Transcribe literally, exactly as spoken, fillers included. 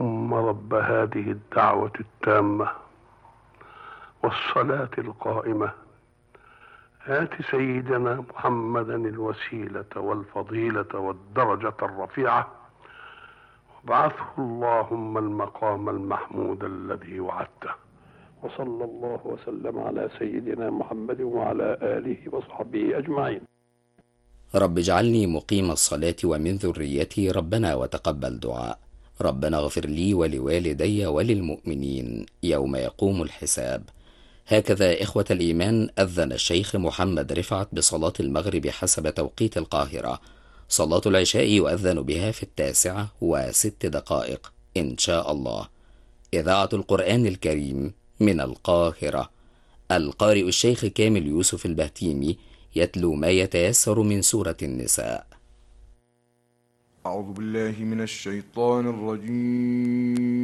اللهم رب هذه الدعوة التامة والصلاة القائمة آت سيدنا محمدا الوسيلة والفضيلة والدرجة الرفيعة وابعثه اللهم المقام المحمود الذي وعدته. وصلى الله وسلم على سيدنا محمد وعلى آله وصحبه أجمعين. رب اجعلني مقيم الصلاة ومن ذريتي ربنا وتقبل دعاء. ربنا اغفر لي ولوالدي وللمؤمنين يوم يقوم الحساب. هكذا إخوة الإيمان أذن الشيخ محمد رفعت بصلاة المغرب حسب توقيت القاهرة. صلاة العشاء يؤذن بها في التاسعة وست دقائق إن شاء الله. إذاعة القرآن الكريم من القاهرة. القارئ الشيخ كامل يوسف البهتيمي يتلو ما يتيسر من سورة النساء. أعوذ بالله من الشيطان الرجيم.